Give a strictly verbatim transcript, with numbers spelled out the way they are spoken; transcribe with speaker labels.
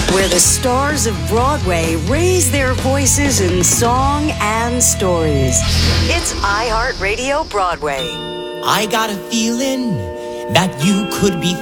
Speaker 1: where the stars of Broadway raise their voices in song and stories. It's iHeartRadio Broadway.
Speaker 2: I got a feeling that you could be